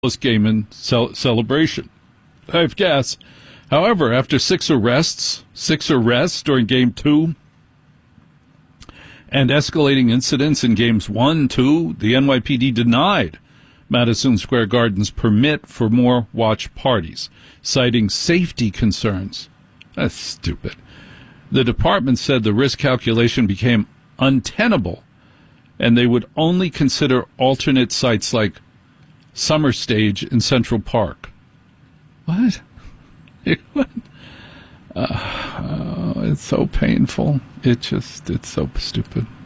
game in celebration. I guess. However, after six arrests during Game 2 and escalating incidents in Games 1, 2, the NYPD denied Madison Square Garden's permit for more watch parties, citing safety concerns. That's stupid. The department said the risk calculation became untenable, and they would only consider alternate sites like Summer Stage in Central Park. What? It's so painful. It's so stupid.